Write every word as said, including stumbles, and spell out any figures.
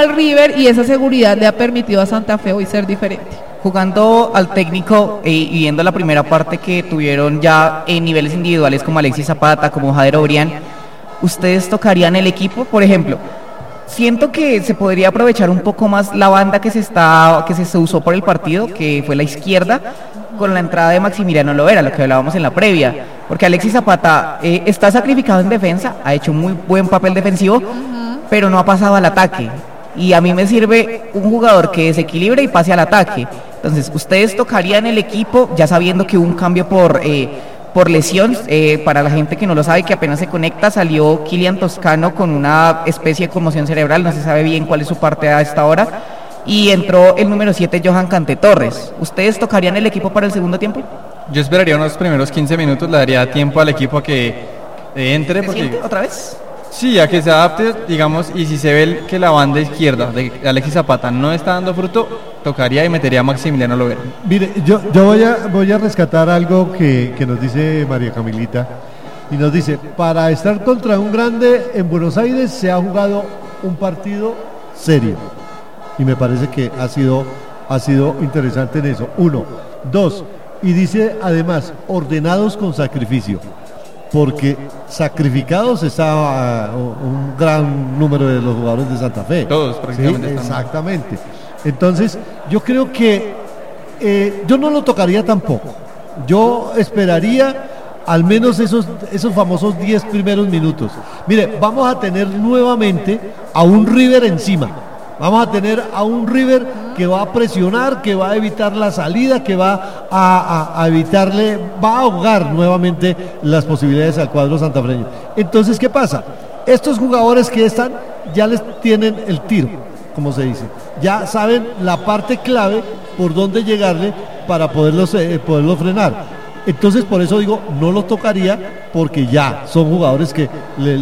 al River y esa seguridad le ha permitido a Santa Fe hoy ser diferente. Jugando al técnico eh, y viendo la primera parte que tuvieron ya en niveles individuales como Alexis Zapata, como Jader Obrián, ¿ustedes tocarían el equipo? Por ejemplo, siento que se podría aprovechar un poco más la banda que se está que se usó por el partido, que fue la izquierda, con la entrada de Maximiliano Lovera, lo que hablábamos en la previa, porque Alexis Zapata eh, está sacrificado en defensa, ha hecho muy buen papel defensivo, uh-huh. pero no ha pasado al ataque, y a mí me sirve un jugador que desequilibre y pase al ataque. Entonces, ¿ustedes tocarían el equipo ya sabiendo que hubo un cambio por... Eh, por lesión? Eh, para la gente que no lo sabe, que apenas se conecta, salió Kylian Toscano con una especie de conmoción cerebral, no se sabe bien cuál es su parte a esta hora, y entró el número siete, Johan Cante Torres. ¿Ustedes tocarían el equipo para el segundo tiempo? Yo esperaría unos primeros quince minutos, le daría tiempo al equipo a que eh, entre. ¿Se porque... siente otra vez? Sí, a que se adapte, digamos, y si se ve que la banda izquierda de Alexis Zapata no está dando fruto, tocaría y metería a Maximiliano Lovera. Mire, yo, yo voy a voy a rescatar algo que, que nos dice María Camilita, y nos dice, para estar contra un grande en Buenos Aires se ha jugado un partido serio, y me parece que ha sido, ha sido interesante en eso. Uno, dos, y dice además, ordenados con sacrificio, porque sacrificados estaba uh, un gran número de los jugadores de Santa Fe. Todos prácticamente. Sí, exactamente. Entonces, yo creo que eh, yo no lo tocaría tampoco. Yo esperaría al menos esos, esos famosos diez primeros minutos. Mire, vamos a tener nuevamente a un River encima. Vamos a tener a un River que va a presionar, que va a evitar la salida, que va a, a, a evitarle, va a ahogar nuevamente las posibilidades al cuadro santafreño. Entonces, ¿qué pasa? Estos jugadores que están ya les tienen el tiro, como se dice. Ya saben la parte clave por dónde llegarle para poderlos, eh, poderlos frenar. Entonces, por eso digo, no los tocaría, porque ya son jugadores que le,